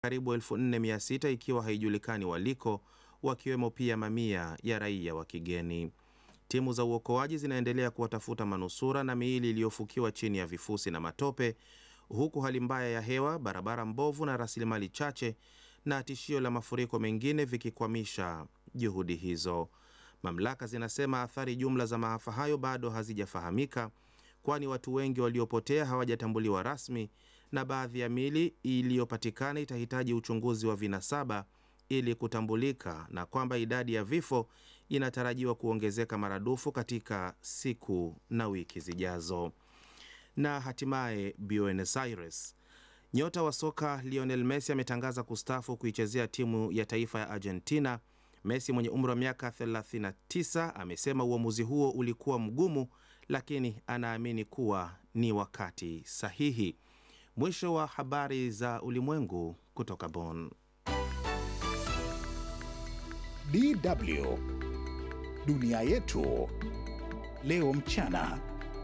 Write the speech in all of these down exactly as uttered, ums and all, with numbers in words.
karibu elfu nne mia sita ikiwa haijulikani waliko, wakiwemo pia mamia ya raia wa kigeni. Timu za uokoaji zinaendelea kuwatafuta manusura na miili iliyofukiwa chini ya vifusi na matope, huku hali mbaya ya hewa, barabara mbovu na rasilimali chache na tishio la mafuriko mengine vikikwamisha juhudi hizo. Mamlaka zinasema athari jumla za maafa hayo bado hazijafahamika, kwani watu wengi waliopotea hawajatambuliwa rasmi na baadhi ya miili iliyopatikana itahitaji uchunguzi wa vinasaba ili kutambulika, na kwamba idadi ya vifo inatarajiwa kuongezeka maradufu katika siku na wiki zijazo. Na hatimaye Buenos Aires, nyota wa soka Lionel Messi ametangaza kustaafu kuichezea timu ya taifa ya Argentina. Messi mwenye umri wa miaka thelathini na tisa amesema uamuzi huo ulikuwa mgumu, lakini anaamini kuwa ni wakati sahihi. Mwisho wa habari za ulimwengu kutoka Bonn. D W Dunia Yetu Leo Mchana.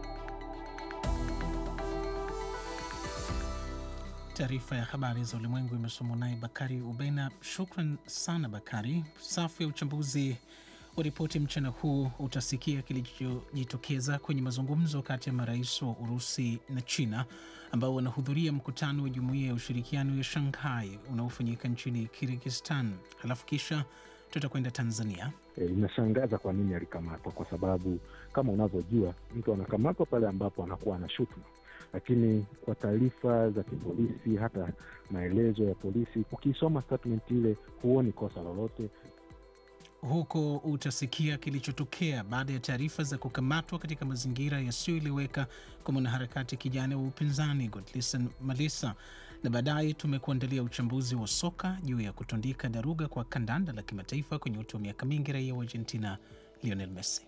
Taarifa ya habari za ulimwengu imesomwa naye Bakari Ubena. Shukran sana Bakari. Safu ya uchambuzi wa ripoti mchana huu utasikia kilichojitokeza kwenye mazungumzo kati ya marais wa Urusi na China ambao wanahudhuria mkutano wa Jumuiya ya Ushirikiano ya Shanghai unaofanyika nchini Kyrgyzstan. Halafu kisha tutakwenda Tanzania. Inashangaza e, kwa nini alikamatwa, kwa sababu kama unavyojua mtu anakamatwa pale ambapo anakuwa anashutuma, lakini kwa taarifa za kipolisi, hata maelezo ya polisi, ukisoma statement ile huoni kosa lolote. Huko utasikia kilichotokea baada ya taarifa za kukamatwa katika mazingira yasiyoeleweka kwa mwanaharakati kijana wa upinzani Godlisten Malisa. Na baadaye tumekuandalia uchambuzi wa soka juu ya kutundika daruga kwa kandanda la kimataifa kwenye utu wa miaka mingi raia wa Argentina Lionel Messi.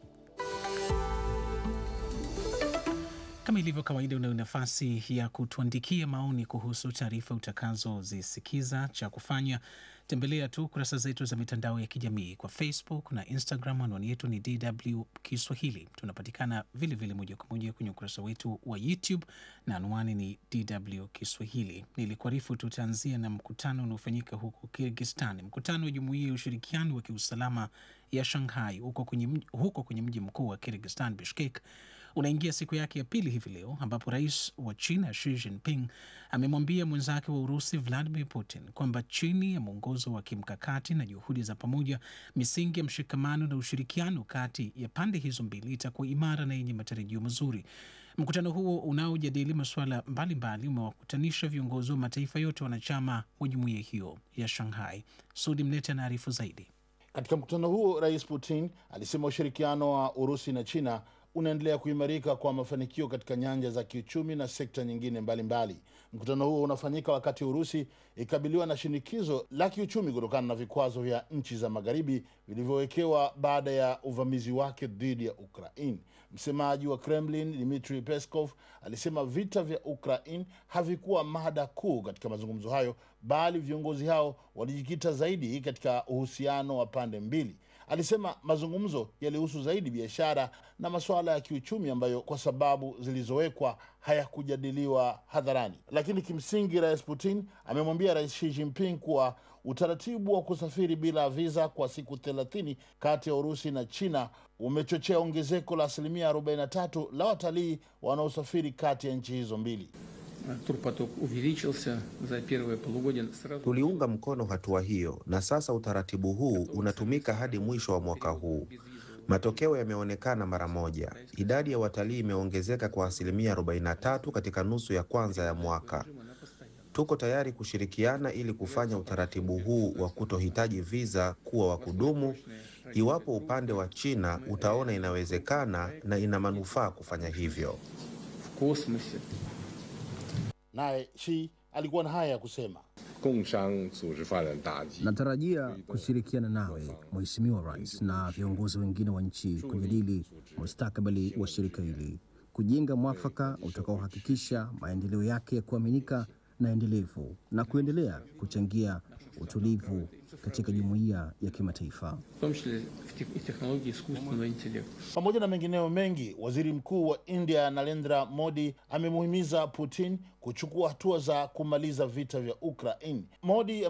Kama ilivyo kawaida, unayo nafasi ya kutuandikia maoni kuhusu taarifa utakazozisikiza. Cha kufanya, tembelea tu kurasa zetu za mitandao ya kijamii kwa Facebook na Instagram. Anwani yetu ni D W Kiswahili. Tunapatikana vile vile moja kwa moja kwenye ukurasa wetu wa YouTube na anwani ni D W Kiswahili. Nilikuarifu tutaanzia na mkutano unaofanyika huko Kyrgyzstan. Mkutano wa Jumuiya ya Ushirikiano wa Kiusalama ya Shanghai huko kwenye, huko kwenye mji mkuu wa Kyrgyzstan, Bishkek, unaingia siku yake ya pili hivi leo, ambapo rais wa China Xi Jinping amemwambia mwenzake wa Urusi Vladimir Putin kwamba chini ya mwongozo wa kimkakati na juhudi za pamoja, misingi ya mshikamano na ushirikiano kati ya pande hizo mbili itakuwa imara na yenye matarajio mazuri. Mkutano huo unaojadili masuala mbalimbali umewakutanisha viongozi wa mataifa yote wanachama wa jumuiya hiyo ya Shanghai. Sudi Mnete anaarifu zaidi. Katika mkutano huo, Rais Putin alisema ushirikiano wa Urusi na China unaendelea kuimarika kwa mafanikio katika nyanja za kiuchumi na sekta nyingine mbalimbali mbali. Mkutano huo unafanyika wakati Urusi ikabiliwa na shinikizo la kiuchumi kutokana na vikwazo vya nchi za magharibi vilivyowekewa baada ya uvamizi wake dhidi ya Ukraine. Msemaji wa Kremlin Dmitry Peskov alisema vita vya Ukraine havikuwa mada kuu katika mazungumzo hayo, bali viongozi hao walijikita zaidi katika uhusiano wa pande mbili. Alisema mazungumzo yalihusu zaidi biashara na masuala ya kiuchumi ambayo kwa sababu zilizowekwa hayakujadiliwa hadharani. Lakini kimsingi Rais Putin amemwambia Rais Xi Jinping kuwa utaratibu wa kusafiri bila visa kwa siku thelathini kati ya Urusi na China umechochea ongezeko la asilimia arobaini na tatu la watalii wanaosafiri kati ya nchi hizo mbili. Tuliunga mkono hatua hiyo na sasa utaratibu huu unatumika hadi mwisho wa mwaka huu. Matokeo yameonekana mara moja. Idadi ya watalii imeongezeka kwa asilimia arobaini na tatu katika nusu ya kwanza ya mwaka. Tuko tayari kushirikiana ili kufanya utaratibu huu wa kutohitaji visa kuwa wa kudumu iwapo upande wa China utaona inawezekana na ina manufaa kufanya hivyo. Naye Xi alikuwa na haya ya kusema. Natarajia kushirikiana nawe Mheshimiwa Rais na viongozi wengine wa nchi kujadili mustakabali wa shirika hili, kujenga mwafaka utakaohakikisha maendeleo yake ya kuaminika na endelevu na kuendelea kuchangia utulivu katika jumuiya ya kimataifa. Pamoja na mengineo mengi, waziri mkuu wa India Narendra Modi amemuhimiza Putin kuchukua hatua za kumaliza vita vya Ukraine. Modi